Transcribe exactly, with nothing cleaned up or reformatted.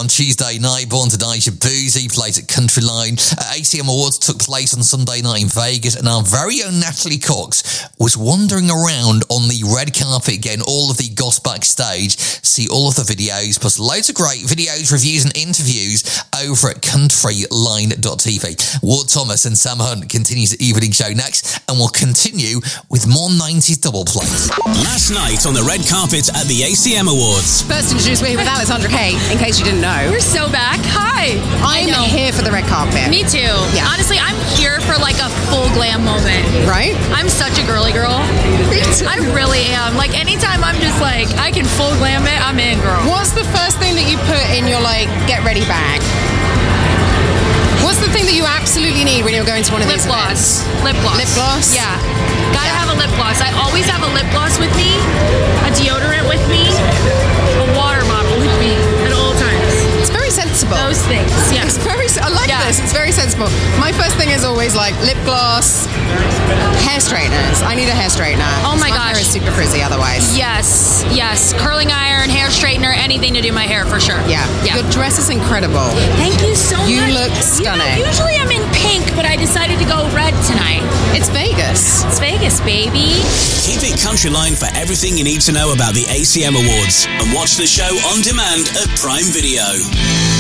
on Tuesday night. Born to Die Boozy plays at Countryline. Uh, A C M Awards took place on Sunday night in Vegas, and our very own Natalie Cox was wandering around on the red carpet, getting all of the goss backstage. See all of the videos, plus loads of great videos, reviews, and interviews over at countryline dot t v. Ward Thomas and Sam Hunt continues the evening show next, and we'll continue with more nineties double plays. Last night on the red carpet at the A C M Awards. First introduce me with Alexandra Kate, in case you didn't know. We're so back. Hi. I'm here for the red carpet. Me too. Yeah. Honestly, I'm here for like a full glam moment. Right? I'm such a girly girl. I really am. Like anytime I'm just like, I can full glam it, I'm in, girl. What's the first thing that you put in your like get ready bag? What's the thing that you absolutely need when you're going to one of Lip these gloss. events? Lip gloss. Lip gloss? Yeah. Gotta Yeah. have a lip gloss. I always have a lip gloss with me, a deodorant with me, a water bottle with me at all times. It's very sensible. Those things. Yeah. It's very, I like Yeah. this. It's very sensible. My first thing is always like lip gloss, hair straighteners. I need a hair straightener. Oh my My gosh. hair is super frizzy otherwise. Yes, yes. Curling iron, hair straightener, anything to do my hair for sure. Yeah. Yeah. Your dress is incredible. Thank you so You much. look stunning. You know, usually I'm in pink, but I decided to go red tonight. It's Vegas. It's Vegas, baby. Keep it Countryline for everything you need to know about the A C M Awards, and watch the show on demand at Prime Video.